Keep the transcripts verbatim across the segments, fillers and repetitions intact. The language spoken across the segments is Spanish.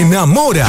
enamora.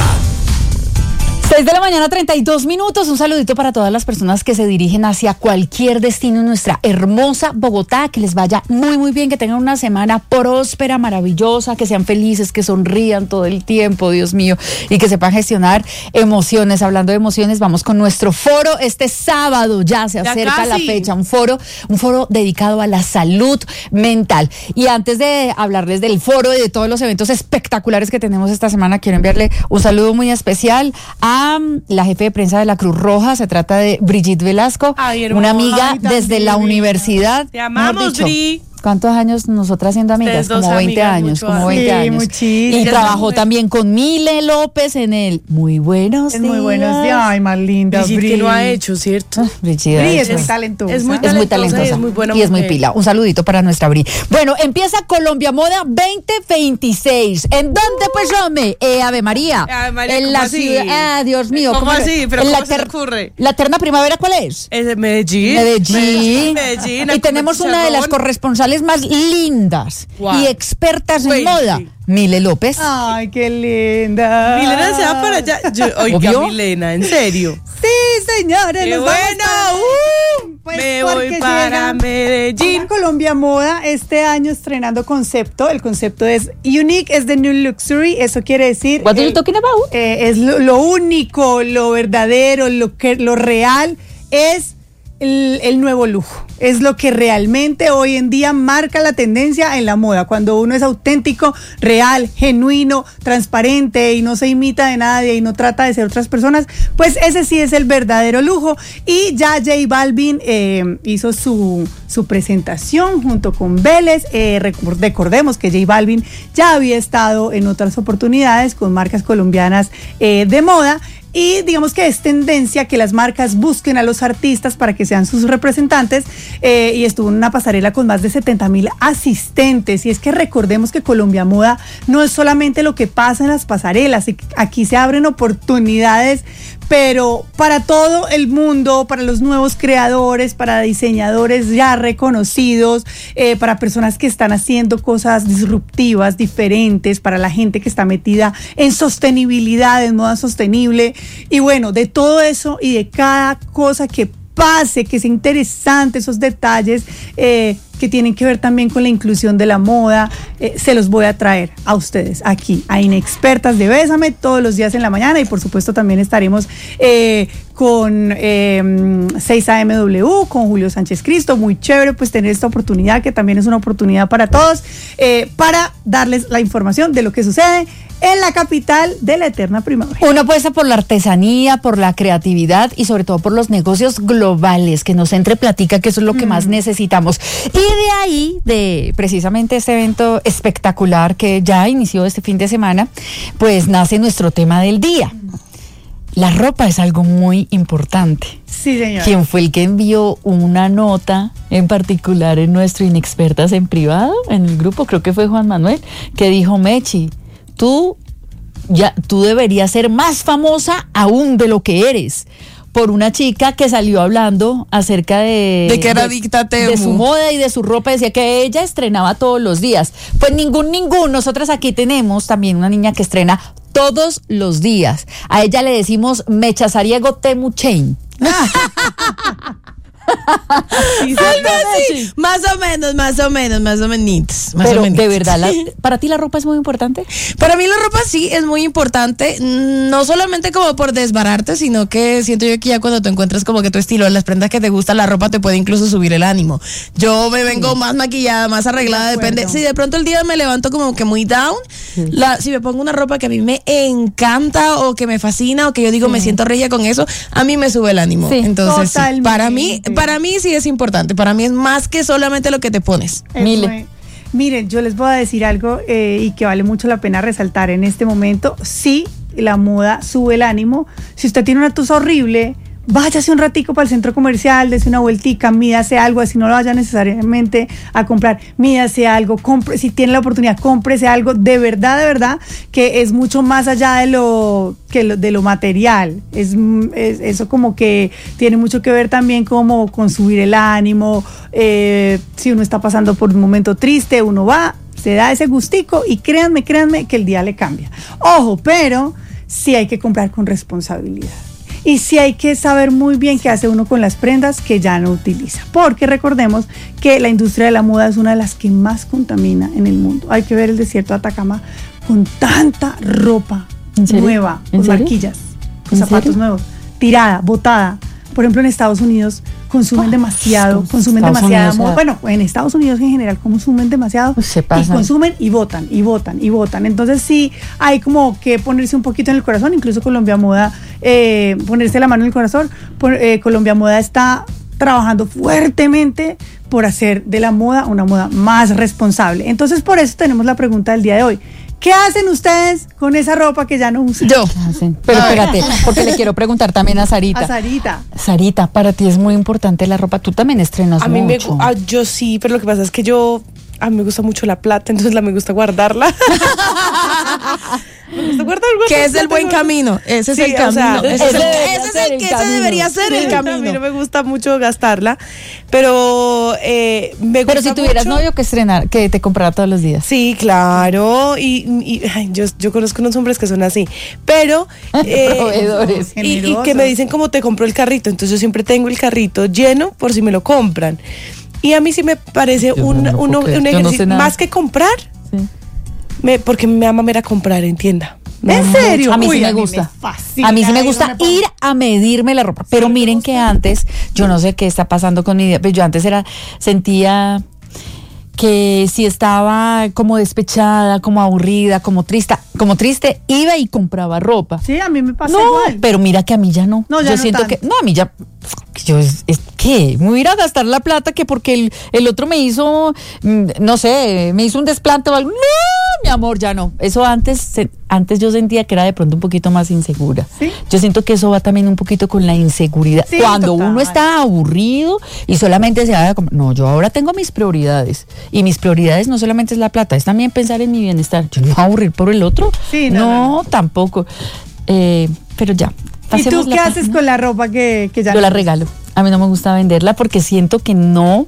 seis de la mañana, treinta y dos minutos. Un saludito para todas las personas que se dirigen hacia cualquier destino en nuestra hermosa Bogotá. Que les vaya muy, muy bien, que tengan una semana próspera, maravillosa, que sean felices, que sonrían todo el tiempo, Dios mío, y que sepan gestionar emociones. Hablando de emociones, vamos con nuestro foro este sábado. Ya se ya acerca casi. la fecha, un foro, un foro dedicado a la salud mental. Y antes de hablarles del foro y de todos los eventos espectaculares que tenemos esta semana, quiero enviarle un saludo muy especial a la jefe de prensa de la Cruz Roja. Se trata de Brigitte Velasco, Ay, una amiga Ay, desde la divina. universidad. Te amamos, Bri. ¿Cuántos años nosotras siendo amigas? Ustedes Como dos veinte amigas, años, mucho como más. veinte Sí, años. muchísimo. Y Ella trabajó es también con Mile López en el Muy Buenos Es Días. muy buenos días. Ay, más linda, Brigitte, Bri. que lo ha hecho, ¿cierto? Brigitte, Bri ha es hecho. muy talentosa. Es muy Es muy talentosa y es muy buena y es muy mujer. pila. Un saludito para nuestra Bri. Bueno, empieza Colombia Moda veinte veintiséis. ¿En dónde, pues, hombre? Eh, Ave María. Ave María, en ¿cómo la así? ciudad. Ah, Dios mío. ¿Cómo le- así? ¿Pero en cómo la se le ocurre? ¿La terna primavera cuál es? Es de Medellín. Medellín. Medellín. Y tenemos una de las corresponsales más lindas Guau. y expertas en Cuente. moda, Mile López. Ay, qué linda. Milena se va para allá. Yo, oiga, ¿Obvio? Milena, en serio. Sí, señores. ¡Qué nos vamos bueno! para- ¡Uh! Pues Me porque voy para llega- Medellín. llega Colombia Moda este año estrenando concepto. El concepto es Unique is the New Luxury. Eso quiere decir... What are you el- talking about? eh, es lo, lo único, lo verdadero, lo que lo real es el, el nuevo lujo. Es lo que realmente hoy en día marca la tendencia en la moda. Cuando uno es auténtico, real, genuino, transparente y no se imita de nadie y no trata de ser otras personas, pues ese sí es el verdadero lujo. Y ya J Balvin eh, hizo su, su presentación junto con Vélez. Eh, recu- recordemos que J Balvin ya había estado en otras oportunidades con marcas colombianas eh, de moda. Y digamos que es tendencia que las marcas busquen a los artistas para que sean sus representantes, eh, y estuvo en una pasarela con más de setenta mil asistentes. Y es que recordemos que Colombia Moda no es solamente lo que pasa en las pasarelas, y aquí se abren oportunidades, pero para todo el mundo, para los nuevos creadores, para diseñadores ya reconocidos, eh, para personas que están haciendo cosas disruptivas, diferentes, para la gente que está metida en sostenibilidad, en moda sostenible. Y bueno, de todo eso y de cada cosa que pase, que sea interesante, esos detalles eh, que tienen que ver también con la inclusión de la moda, eh, se los voy a traer a ustedes aquí, a Inexpertas de Bésame, todos los días en la mañana. Y por supuesto también estaremos eh, con eh, seis A M W, con Julio Sánchez Cristo. Muy chévere pues tener esta oportunidad, que también es una oportunidad para todos, eh, para darles la información de lo que sucede en la capital de la eterna primavera. Una apuesta por la artesanía, por la creatividad y sobre todo por los negocios globales, que nos entre platica, que eso es lo que mm. más necesitamos. Y de ahí, de precisamente este evento espectacular que ya inició este fin de semana, pues nace nuestro tema del día. La ropa es algo muy importante. Sí, señor. ¿Quién fue el que envió una nota en particular en nuestro Inexpertas en privado, en el grupo? Creo que fue Juan Manuel, que dijo: Mechi, tú, ya, tú deberías ser más famosa aún de lo que eres, por una chica que salió hablando acerca de... De que era adicta a Temu. De su moda y de su ropa. Decía que ella estrenaba todos los días. Pues ningún, ningún. Nosotras aquí tenemos también una niña que estrena todos los días. A ella le decimos Mecha Sariego Temu Chain. Sí, algo así. Más o menos, más o menos, más o menos. Más Pero o menos. de verdad, la, ¿para ti la ropa es muy importante? Para mí la ropa sí es muy importante, no solamente como por desbararte, sino que siento yo que ya cuando te encuentras como que tu estilo, las prendas que te gustan, la ropa te puede incluso subir el ánimo. Yo me vengo sí. más maquillada, más arreglada, de depende. Si de pronto el día me levanto como que muy down, sí. la, si me pongo una ropa que a mí me encanta o que me fascina o que yo digo sí. me siento regia con eso, a mí me sube el ánimo. Sí. Entonces, sí, para mí, para mí sí es importante. Para mí es más que solamente lo que te pones. Mile. Miren, yo les voy a decir algo eh, y que vale mucho la pena resaltar en este momento. Sí, la moda sube el ánimo. Si usted tiene una tusa horrible, váyase un ratico para el centro comercial, dese una vueltica, mídase algo, así no lo vaya necesariamente a comprar, mídase algo, compre, si tiene la oportunidad, cómprese algo, de verdad, de verdad, que es mucho más allá de lo que lo, de lo material, es, es eso como que tiene mucho que ver también como con subir el ánimo, eh, si uno está pasando por un momento triste, uno va, se da ese gustico y créanme, créanme que el día le cambia. Ojo, pero sí hay que comprar con responsabilidad. Y sí hay que saber muy bien qué hace uno con las prendas que ya no utiliza. Porque recordemos que la industria de la moda es una de las que más contamina en el mundo. Hay que ver el desierto de Atacama con tanta ropa nueva, con marquillas, con zapatos serio? nuevos, tirada, botada. Por ejemplo, en Estados Unidos consumen oh, demasiado, consumen demasiada moda. Bueno, en Estados Unidos en general consumen demasiado pues se pasa. y consumen y votan, y votan, y votan. Entonces sí hay como que ponerse un poquito en el corazón, incluso Colombia Moda, eh, ponerse la mano en el corazón. Por, eh, Colombia Moda está trabajando fuertemente por hacer de la moda una moda más responsable. Entonces por eso tenemos la pregunta del día de hoy. ¿Qué hacen ustedes con esa ropa que ya no usan? Yo. Pero espérate, porque le quiero preguntar también a Sarita. A Sarita. Sarita, para ti es muy importante la ropa. Tú también estrenas a mí mucho. Me, ah, yo sí, pero lo que pasa es que yo... A mí me gusta mucho la plata, entonces la me gusta guardarla. Me gusta guardar, guardar, que es el buen camino. Ese sí, es el camino. O sea, ese, ese, es el, ese, ese es el que ese debería ser el camino. A mí no me gusta mucho gastarla, pero eh, me gusta Pero si tuvieras mucho. novio que estrenar, que te comprara todos los días. Sí, claro. Y, y ay, yo, yo conozco unos hombres que son así. Pero eh, proveedores. Y, y que me dicen como te compro el carrito. Entonces yo siempre tengo el carrito lleno por si me lo compran. Y a mí sí me parece un, no un, un ejercicio, no más que comprar, sí. me, porque me ama ir a comprar en tienda. ¿En serio? A mí Uy, sí me a mí gusta. Me fascina, a mí sí me gusta me ir a medirme la ropa. Pero sí, miren que antes, yo no sé qué está pasando con mi vida, pero yo antes era, sentía que si estaba como despechada, como aburrida, como triste, como triste, iba y compraba ropa. Sí, a mí me pasa no, igual. Pero mira que a mí ya no. no ya yo no siento tanto. que, no, a mí ya, yo es, es ¿qué? Me voy a ir a gastar la plata que porque el, el otro me hizo, no sé, me hizo un desplante o algo. No, mi amor, ya no. Eso antes, se, antes yo sentía que era de pronto un poquito más insegura. ¿Sí? Yo siento que eso va también un poquito con la inseguridad. Sí, Cuando total. uno está aburrido y solamente se va a comer. No, yo ahora tengo mis prioridades. Y mis prioridades no solamente es la plata, es también pensar en mi bienestar. Yo no me voy a aburrir por el otro. Sí, no, no, no, no. tampoco. Eh, pero ya. ¿Y tú qué haces con la ropa que, que ya Yo no la regalo. A mí no me gusta venderla porque siento que no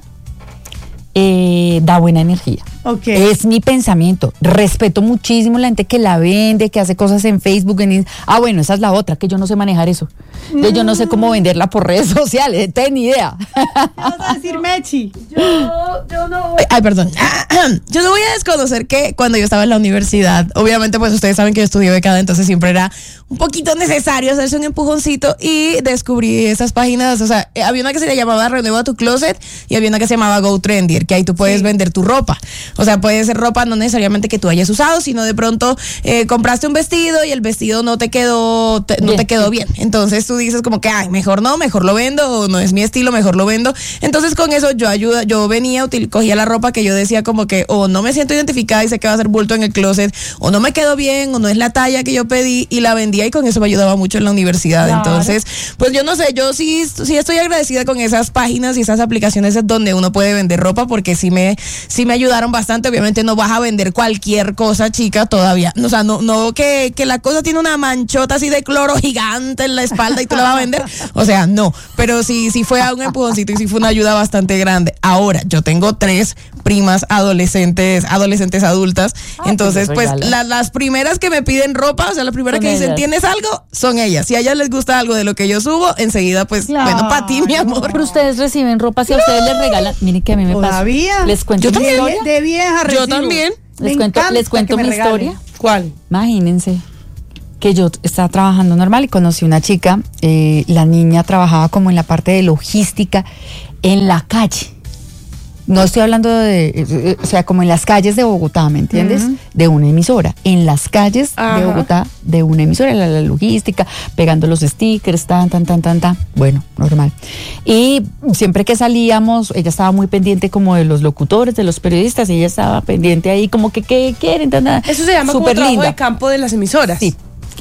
eh, da buena energía. Okay. Es mi pensamiento. Respeto muchísimo la gente que la vende, que hace cosas en Facebook. En... Ah, bueno, esa es la otra, que yo no sé manejar eso. Mm. Yo no sé cómo venderla por redes sociales, no tengo ni idea. ¿Qué vas a decir, Mechi? Yo, yo no voy... Ay, perdón. Yo no voy a desconocer que cuando yo estaba en la universidad, obviamente pues ustedes saben que yo estudié becada, entonces siempre era un poquito necesario hacerse un empujoncito y descubrí esas páginas. O sea, había una que se llamaba Renueva tu Closet y había una que se llamaba Go Trendier, que ahí tú puedes sí. vender tu ropa. O sea, puede ser ropa no necesariamente que tú hayas usado, sino de pronto eh, compraste un vestido y el vestido no te quedó te, no bien, te quedó sí. bien. Entonces tú dices como que, ay, mejor no, mejor lo vendo, o no es mi estilo, mejor lo vendo. Entonces con eso yo ayuda, yo venía, util, cogía la ropa que yo decía como que o no me siento identificada y sé que va a ser bulto en el closet, o no me quedó bien, o no es la talla que yo pedí y la vendía y con eso me ayudaba mucho en la universidad. Claro. Entonces, pues yo no sé, yo sí, sí estoy agradecida con esas páginas y esas aplicaciones donde uno puede vender ropa porque sí me, sí me ayudaron bastante. Obviamente no vas a vender cualquier cosa, chica, todavía. O sea, no, no que, que la cosa tiene una manchota así de cloro gigante en la espalda y tú la vas a vender. O sea, no. Pero sí, sí fue a un empujoncito y sí fue una ayuda bastante grande. Ahora, yo tengo tres primas adolescentes, adolescentes adultas. Ah, entonces, pues, la, las primeras que me piden ropa, o sea, las primeras son que ellas. Dicen, ¿tienes algo? Son ellas. Si a ellas les gusta algo de lo que yo subo, enseguida, pues, claro. bueno, para ti, mi amor. Pero ustedes reciben ropa, si a ustedes les regalan. Miren que a mí me pasa. ¿Todavía? Les cuento yo mi también, historia. De vieja recibo. Yo también. Les cuento, les cuento mi historia. ¿Cuál? Imagínense que yo estaba trabajando normal y conocí una chica, eh, la niña trabajaba como en la parte de logística en la calle. No estoy hablando de, eh, o sea, como en las calles de Bogotá, ¿me entiendes? Uh-huh. De una emisora. En las calles Ajá. de Bogotá, de una emisora, la, la logística, pegando los stickers, tan, tan, tan, tan, tan. Bueno, normal. Y siempre que salíamos, ella estaba muy pendiente como de los locutores, de los periodistas, y ella estaba pendiente ahí como que, ¿qué quieren? Tan, tan. Eso se llama Super como trabajo linda. de campo de las emisoras. Sí.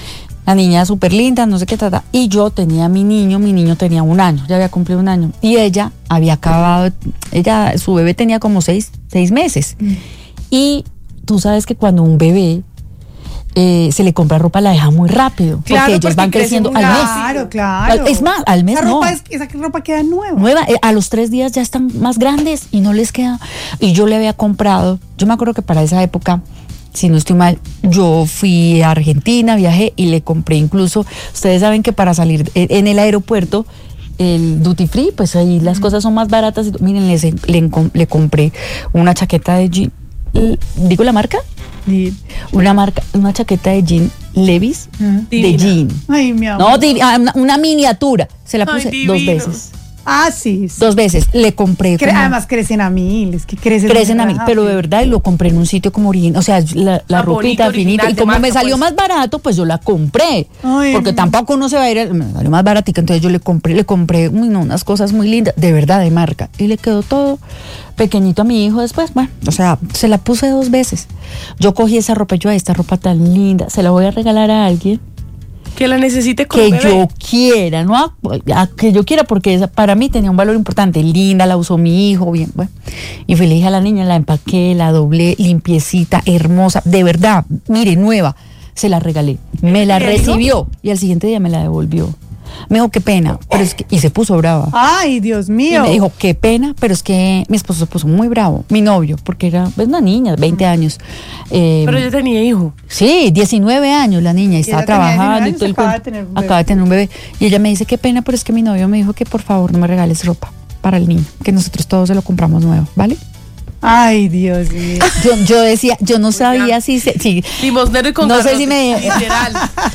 La niña súper linda, no sé qué trata. Y yo tenía a mi niño, mi niño tenía un año, ya había cumplido un año. Y ella había acabado, ella, su bebé tenía como seis, seis meses. Mm. Y tú sabes que cuando un bebé eh, se le compra ropa, la deja muy rápido. Claro, porque ellos porque van creciendo al mes. Claro, claro. Es más, al mes esa no. ropa es, esa ropa queda nueva. Nueva, eh, a los tres días ya están más grandes y no les queda. Y yo le había comprado, yo me acuerdo que para esa época, si no estoy mal, yo fui a Argentina, viajé y le compré incluso, ustedes saben que para salir en el aeropuerto, el duty free, pues ahí las mm. cosas son más baratas. Y, miren, les, le, le compré una chaqueta de jean, ¿digo la marca? Sí. Una marca, una chaqueta de jean Levi's, mm. de jean. Ay, mi amor. No, una, una miniatura. Se la puse Ay, dos veces. Ah, sí, sí. Dos veces. Le compré. Cre- como, además crecen a mil, es que crecen. Crecen a mil, pero de verdad lo compré en un sitio como original. O sea, la, la ah, ropita bonito, finita. Y como marca, me salió pues. más barato, pues yo la compré. Ay, porque tampoco uno se va a ir. Me salió más baratica, entonces yo le compré, le compré uy, no, unas cosas muy lindas, de verdad, de marca. Y le quedó todo pequeñito a mi hijo después. Bueno, o sea, se la puse dos veces. Yo cogí esa ropa, yo, esta ropa tan linda, se la voy a regalar a alguien. Que la necesite con que bebé. yo quiera, ¿no? A, a, que yo quiera, porque esa, para mí tenía un valor importante. Linda, la usó mi hijo, bien, bueno. Y fui, le dije a la niña, la empaqué, la doblé, limpiecita, hermosa, de verdad, mire, nueva. Se la regalé. Me la recibió y al siguiente día me la devolvió. Me dijo, qué pena, pero es que, y se puso brava. Ay, Dios mío. Y me dijo, qué pena, pero es que mi esposo se puso muy bravo, mi novio, porque era pues, una niña, veinte años. Eh, pero yo tenía hijo. Sí, diecinueve años la niña, y estaba trabajando y todo el acaba, de tener un bebé. acaba de tener un bebé. Y ella me dice, qué pena, pero es que mi novio me dijo que por favor no me regales ropa para el niño, que nosotros todos se lo compramos nuevo, ¿vale? Ay, Dios mío. Yo, yo decía, yo no sabía si se... Si, Limosnero y con no sé si me... Literal.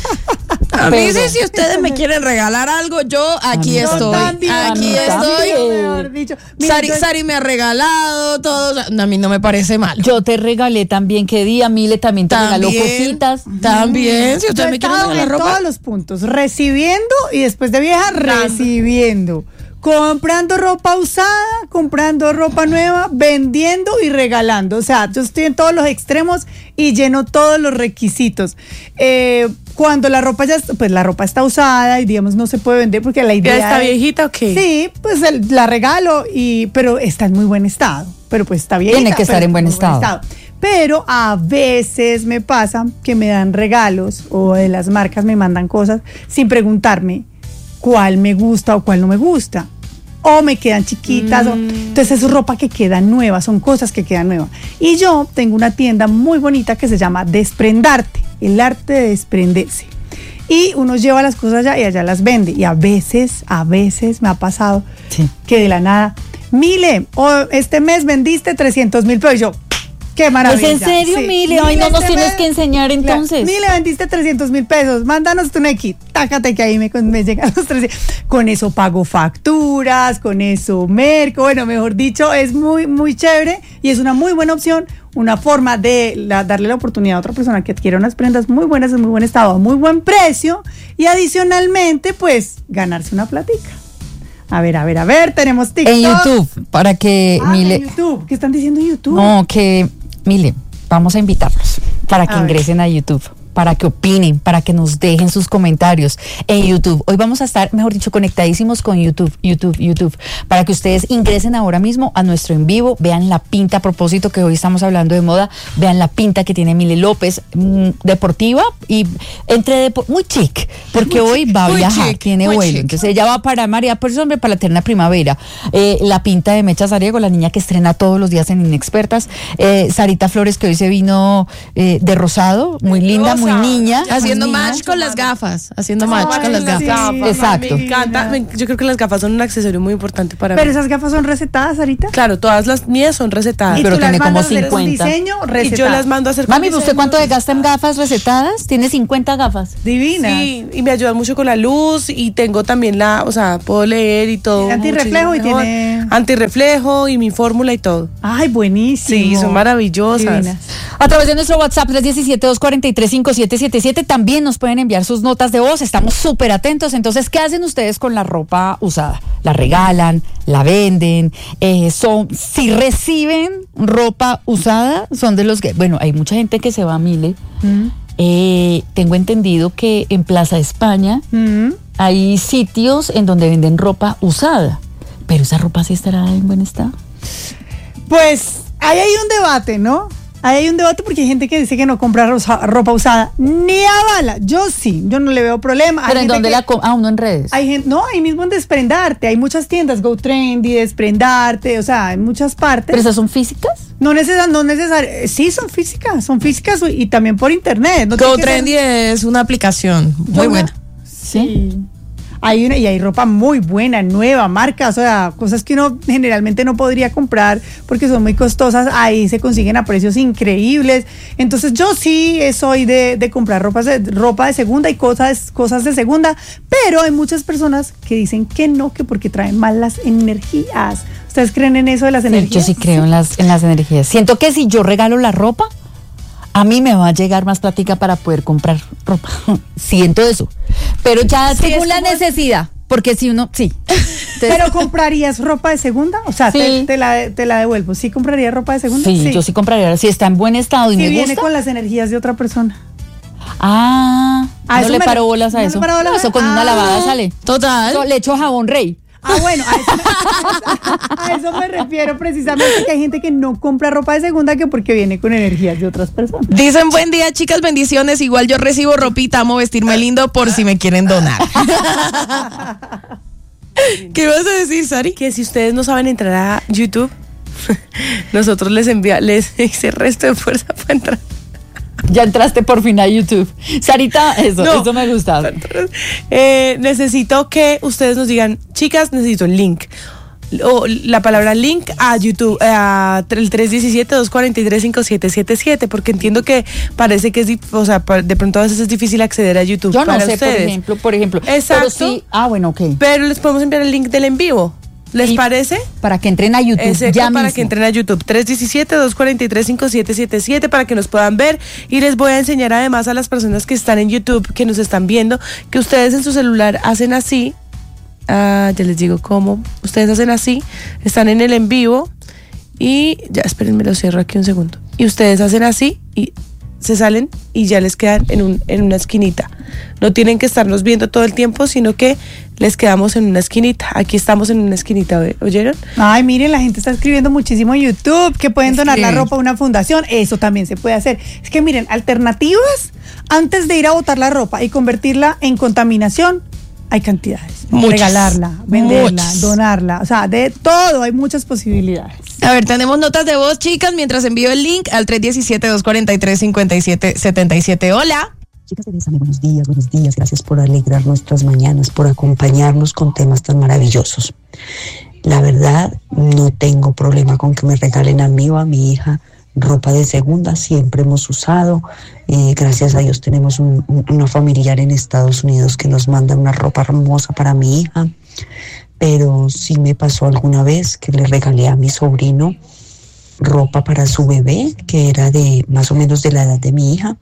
A mí sí, si ustedes me quieren regalar algo, yo aquí estoy. También, aquí estoy. Dicho. Mira, Sari, yo... Sari me ha regalado todo. A mí no me parece mal. Yo te regalé también, ¿qué día? Mile también te ¿También? regaló cositas. También, si ustedes me quieren regalar ropa. Todos los puntos, recibiendo y después de vieja, recibiendo. Comprando ropa usada, comprando ropa nueva, vendiendo y regalando. O sea, yo estoy en todos los extremos y lleno todos los requisitos. Eh, cuando la ropa ya, pues la ropa está usada y digamos no se puede vender porque la idea. ¿Ya está viejita o qué? Sí, pues el, la regalo y, pero está en muy buen estado. Pero pues está viejita. Tiene que estar en buen estado. buen estado. Pero a veces me pasa que me dan regalos o de las marcas me mandan cosas sin preguntarme cuál me gusta o cuál no me gusta. O me quedan chiquitas. Mm. O, entonces es ropa que queda nueva, son cosas que quedan nuevas. Y yo tengo una tienda muy bonita que se llama Desprendarte, el arte de desprenderse. Y uno lleva las cosas allá y allá las vende. Y a veces, a veces me ha pasado sí. que de la nada, Mile, oh, este mes vendiste trescientos mil pesos. Y yo, qué maravilla. ¿Es en serio, sí. Mile? Ay, no nos este tienes mes, que enseñar entonces. Mile, vendiste trescientos mil pesos. Mándanos tu Neki. Tácate que ahí me, me llegan los trescientos. Con eso pago facturas, con eso merco. Bueno, mejor dicho, es muy, muy chévere y es una muy buena opción. Una forma de la, darle la oportunidad a otra persona que adquiera unas prendas muy buenas, en muy buen estado, a muy buen precio. Y adicionalmente, pues, ganarse una platica. A ver, a ver, a ver, tenemos TikTok. En YouTube, para que ah, Mile... en YouTube. ¿Qué están diciendo en YouTube? No, que, Mile, vamos a invitarlos para que a ingresen ver. a YouTube, para que opinen, para que nos dejen sus comentarios en YouTube. Hoy vamos a estar, mejor dicho, conectadísimos con YouTube, YouTube, YouTube, para que ustedes ingresen ahora mismo a nuestro en vivo, vean la pinta, a propósito que hoy estamos hablando de moda, vean la pinta que tiene Mile López, mmm, deportiva y entre depo- muy chic, porque muy hoy chic, va a viajar, chic, tiene vuelo, chic. Entonces ella va para María Pérez, hombre, para la eterna primavera. Eh, la pinta de Mecha Sariego, la niña que estrena todos los días en Inexpertas, eh, Sarita Flores, que hoy se vino eh, de rosado, muy linda, Rosa. muy niña. Haciendo niña. match con las gafas. Haciendo match Ay, con las gafas. gafas. Exacto. Me encanta. Me, yo creo que las gafas son un accesorio muy importante para Pero mí. esas gafas son recetadas, Sarita. Claro, todas las mías son recetadas. Pero tiene como cincuenta. Un diseño y yo las mando a hacer. Mami, ¿usted cuánto gasta en gafas recetadas? Tiene cincuenta gafas. Divinas. Sí, y me ayudan mucho con la luz y tengo también la, o sea, puedo leer y todo. Antirreflejo y tiene. Antirreflejo y mi fórmula y todo. Ay, buenísimo. Sí, son maravillosas. Divinas. A través de nuestro WhatsApp tres uno siete, dos cuatro tres, cinco siete siete siete también nos pueden enviar sus notas de voz. Estamos súper atentos. Entonces, ¿qué hacen ustedes con la ropa usada? ¿La regalan? ¿La venden? Eh, son, si reciben ropa usada, son de los que... Bueno, hay mucha gente que se va a Mile. Mm. Eh, tengo entendido que en Plaza España mm. hay sitios en donde venden ropa usada. Pero esa ropa sí estará en buen estado. Pues ahí hay un debate, ¿no? Ahí hay un debate porque hay gente que dice que no compra rosa, ropa usada. Ni a bala. Yo sí, yo no le veo problema. ¿Pero hay en dónde que, la compra? Ah, uno en redes. Hay gente, no, ahí mismo en Desprendarte. Hay muchas tiendas, Go Trendy, Desprendarte, o sea, en muchas partes. ¿Pero esas son físicas? No necesariamente, no necesariamente. Sí, son físicas, son físicas y también por internet. No Go Trendy ser... es una aplicación muy buena. Sí. sí. Hay una, y hay ropa muy buena, nueva, marcas, o sea, cosas que uno generalmente no podría comprar porque son muy costosas, ahí se consiguen a precios increíbles. Entonces yo sí soy de, de comprar ropa de, ropa de segunda y cosas, cosas de segunda, pero hay muchas personas que dicen que no, que porque traen malas energías. ¿Ustedes creen en eso de las energías? Yo sí creo en las, en las energías. Siento que si yo regalo la ropa, a mí me va a llegar más plática para poder comprar ropa. Siento eso. Pero ya sí, según la necesidad. Porque si uno, sí. Entonces, ¿pero comprarías ropa de segunda? O sea, sí. te, te, la, te la devuelvo. ¿Sí comprarías ropa de segunda? Sí, sí, yo sí compraría. Si está en buen estado y si me viene gusta. Con las energías de otra persona. Ah, ¿a no le paro bolas a no eso? Bolas? No, eso con ah, una lavada sale. Total. So, le echo jabón Rey. Ah, bueno, a eso, me, a eso me refiero precisamente, que hay gente que no compra ropa de segunda que porque viene con energías de otras personas. Dicen, buen día, chicas, bendiciones. Igual yo recibo ropita, amo vestirme lindo por si me quieren donar. ¿Qué vas a decir, Sari? Que si ustedes no saben entrar a YouTube, nosotros les envía, les ese resto de fuerza para entrar. Ya entraste por fin a YouTube. Sarita, eso, no, eso me gusta. Eh, necesito que ustedes nos digan, chicas, necesito el link. O la palabra link a YouTube, a el tres uno siete, dos cuatro tres, cinco siete siete siete, porque entiendo que parece que es, o sea, de pronto a veces es difícil acceder a YouTube. Yo no para sé, ustedes. por ejemplo, por ejemplo. Exacto. Pero sí, ah, bueno, ok. Pero les podemos enviar el link del en vivo. ¿Les y parece? Para que entren a YouTube. Exacto, ya para mismo. que entren a YouTube. tres uno siete, dos cuatro tres, cinco siete siete siete para que nos puedan ver. Y les voy a enseñar además a las personas que están en YouTube, que nos están viendo, que ustedes en su celular hacen así. Ah, ya les digo cómo. Ustedes hacen así, están en el en vivo. Y ya, espérenme, lo cierro aquí un segundo. Y ustedes hacen así y se salen y ya les quedan en, un, en una esquinita. No tienen que estarnos viendo todo el tiempo, sino que les quedamos en una esquinita. Aquí estamos en una esquinita, ¿oyeron? Ay, miren, la gente está escribiendo muchísimo en YouTube que pueden es donar que... la ropa a una fundación. Eso también se puede hacer. Es que miren, alternativas antes de ir a botar la ropa y convertirla en contaminación, hay cantidades. Muchas, regalarla, venderla, muchas. donarla, o sea, de todo, hay muchas posibilidades. A ver, tenemos notas de voz, chicas, mientras envío el link al tres uno siete, dos cuatro tres, cinco siete siete siete. Hola. Chicas de Bésame, buenos días, buenos días. Gracias por alegrar nuestras mañanas, por acompañarnos con temas tan maravillosos. La verdad, no tengo problema con que me regalen a mí o a mi hija ropa de segunda. Siempre hemos usado. Eh, gracias a Dios tenemos un, un, una familiar en Estados Unidos que nos manda una ropa hermosa para mi hija. Pero sí me pasó alguna vez que le regalé a mi sobrino ropa para su bebé, que era de más o menos de la edad de mi hija.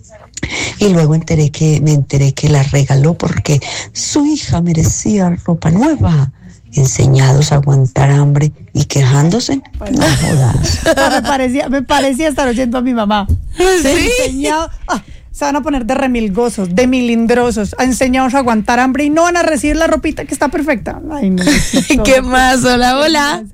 Y luego enteré que, me enteré que la regaló porque su hija merecía ropa nueva. Enseñados a aguantar hambre y quejándose. Bueno, no jodas. Me parecía, me parecía estar oyendo a mi mamá. ¿Sí? Enseñado, ah, se van a poner de remilgosos, de milindrosos, enseñados a aguantar hambre y no van a recibir la ropita que está perfecta. Ay, no. ¿Qué más? Hola, hola.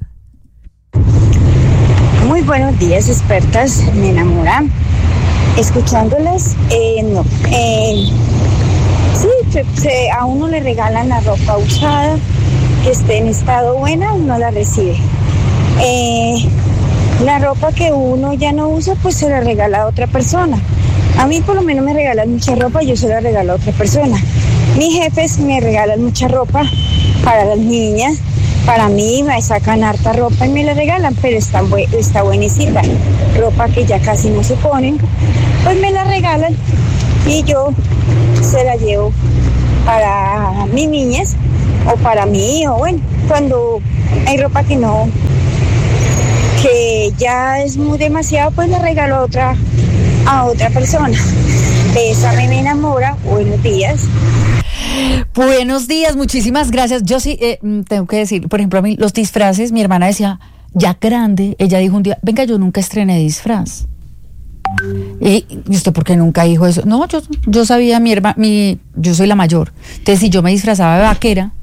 Muy buenos días, expertas. Me enamoran. Escuchándolas, eh, no. Eh, sí, se, se, a uno le regalan la ropa usada, que esté en estado buena, uno la recibe. Eh, la ropa que uno ya no usa, pues se la regala a otra persona. A mí por lo menos me regalan mucha ropa, yo se la regalo a otra persona. Mis jefes me regalan mucha ropa para las niñas. Para mí me sacan harta ropa y me la regalan, pero está, bu- está buenísima. Ropa que ya casi no se ponen, pues me la regalan y yo se la llevo para mis niñas o para mí, o bueno, cuando hay ropa que no, que ya es muy demasiado, pues la regalo a otra, a otra persona. Bésame, me enamora. Buenos días. Buenos días, muchísimas gracias. Yo sí eh, tengo que decir, por ejemplo, a mí los disfraces, mi hermana decía, ya grande, ella dijo un día, venga, yo nunca estrené disfraz. Y usted, ¿por qué nunca dijo eso? No, yo, yo sabía, mi hermana, mi, yo soy la mayor. Entonces, si yo me disfrazaba de vaquera,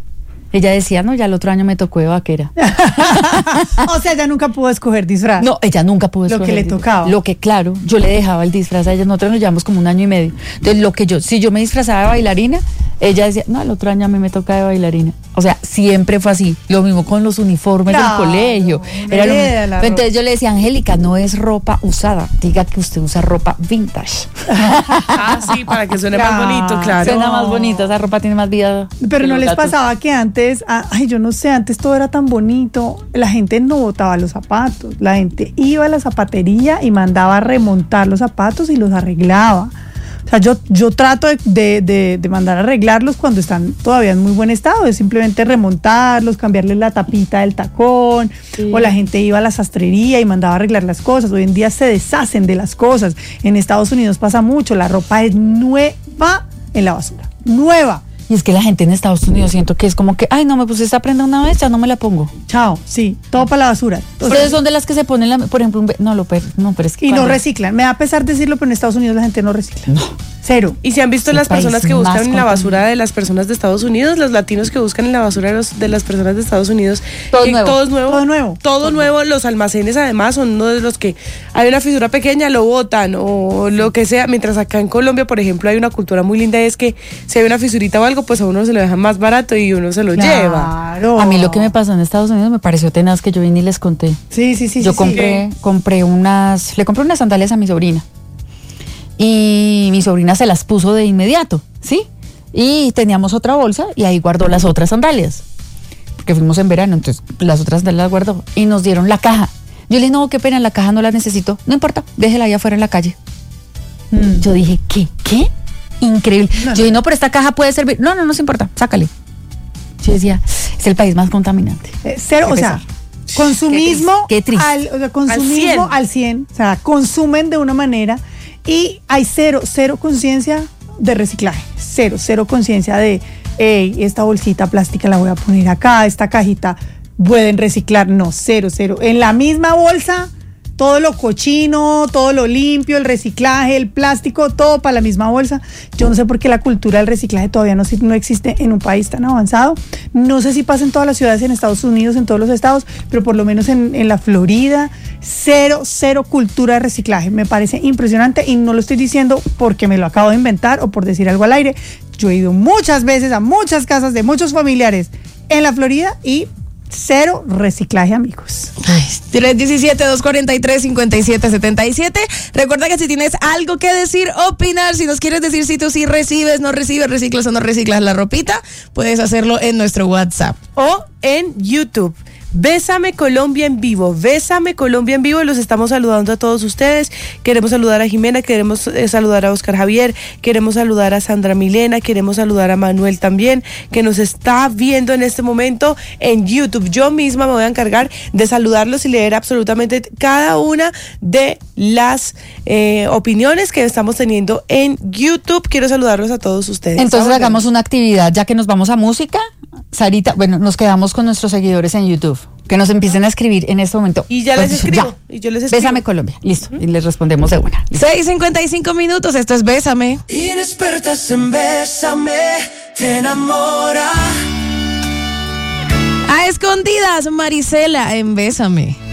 Ella decía, no, ya el otro año me tocó de vaquera. O sea, ella nunca pudo escoger disfraz. No, ella nunca pudo escoger. Lo que le disfraz. tocaba. Lo que, claro, yo le dejaba el disfraz a ella. Nosotros nos llevamos como un año y medio. Entonces, lo que yo, si yo me disfrazaba de bailarina, ella decía, no, el otro año a mí me toca de bailarina. O sea, siempre fue así. Lo mismo con los uniformes Claro, del colegio. Era lo mismo. Entonces yo le decía, Angélica, no es ropa usada. Diga que usted usa ropa vintage. Ah, sí, para que suene Claro. más bonito, claro. Suena más bonita, esa ropa tiene más vida. Pero que no los les gatos. pasaba que antes, ah, ay, yo no sé, antes todo era tan bonito. La gente no botaba los zapatos. La gente iba a la zapatería y mandaba a remontar los zapatos y los arreglaba. O sea, yo, yo trato de, de, de, de mandar a arreglarlos cuando están todavía en muy buen estado, es simplemente remontarlos, cambiarles la tapita del tacón, sí. O la gente iba a la sastrería y mandaba a arreglar las cosas. Hoy en día se deshacen de las cosas. En Estados Unidos pasa mucho, la ropa es nueva en la basura, nueva. Y es que la gente en Estados Unidos siento que es como que, ay, no, me puse esta prenda una vez, ya no me la pongo. Chao, sí, todo para la basura. Ustedes son de las que se ponen, la, por ejemplo, un, no, lo, no, pero es que... Y no reciclan. Me da pesar decirlo, pero en Estados Unidos la gente no recicla. No. Cero. ¿Y si han visto Es las personas que buscan en la basura de las personas de Estados Unidos? Los latinos que buscan en la basura de, los, de las personas de Estados Unidos. Todo que nuevo. Todo es nuevo. Todo nuevo. Todo, Todo nuevo. Los almacenes además son uno de los que hay una fisura pequeña, lo botan o lo que sea. Mientras acá en Colombia, por ejemplo, hay una cultura muy linda, es que si hay una fisurita o algo, pues a uno se lo deja más barato y uno se lo Claro. lleva. A mí lo que me pasó en Estados Unidos me pareció tenaz, que yo vine y les conté. Sí, sí, sí. Yo sí, compré, sí. compré unas, le compré unas sandalias a mi sobrina. Y mi sobrina se las puso de inmediato, ¿sí? Y teníamos otra bolsa y ahí guardó las otras sandalias. Porque fuimos en verano, entonces las otras sandalias las guardó. Y nos dieron la caja. Yo le dije, no, qué pena, la caja no la necesito. No importa, déjela ahí afuera en la calle. Mm. Yo dije, ¿qué? ¿Qué? Increíble. No, yo dije, no, pero esta caja puede servir. No, no, no se importa, sácale. Yo decía, es el país más contaminante. Eh, cero, o sea, consumismo qué triste, qué al, o sea, consumismo al cien. O sea, consumen de una manera y hay cero, cero conciencia de reciclaje. Cero, cero conciencia de, hey, esta bolsita plástica la voy a poner acá, esta cajita pueden reciclar. No, cero, cero. En la misma bolsa, todo lo cochino, todo lo limpio, el reciclaje, el plástico, todo para la misma bolsa. Yo no sé por qué la cultura del reciclaje todavía no, no existe en un país tan avanzado. No sé si pasa en todas las ciudades en Estados Unidos, en todos los estados, pero por lo menos en, en la Florida, cero, cero cultura de reciclaje. Me parece impresionante y no lo estoy diciendo porque me lo acabo de inventar o por decir algo al aire. Yo he ido muchas veces a muchas casas de muchos familiares en la Florida y cero reciclaje, amigos. tres diecisiete, dos cuarenta y tres, cincuenta y siete setenta y siete. Recuerda que si tienes algo que decir, opinar, si nos quieres decir si tú sí recibes, no recibes, reciclas o no reciclas la ropita, puedes hacerlo en nuestro WhatsApp. O en YouTube. Bésame Colombia en vivo, Bésame Colombia en vivo, los estamos saludando a todos ustedes. Queremos saludar a Jimena, queremos eh, saludar a Oscar Javier, queremos saludar a Sandra Milena, queremos saludar a Manuel también, que nos está viendo en este momento en YouTube. Yo misma me voy a encargar de saludarlos y leer absolutamente cada una de las eh, opiniones que estamos teniendo en YouTube. Quiero saludarlos a todos ustedes. Entonces hagamos una actividad, ya que nos vamos a música, Sarita, bueno, nos quedamos con nuestros seguidores en YouTube, que nos empiecen a escribir en este momento. Y ya les escribo. Ya. Y yo les escribo. Bésame Colombia, listo, uh-huh. Y les respondemos de una. seis cincuenta y cinco minutos, esto es Bésame. Inexpertas en Bésame, te enamora. A escondidas, Marisela en Bésame.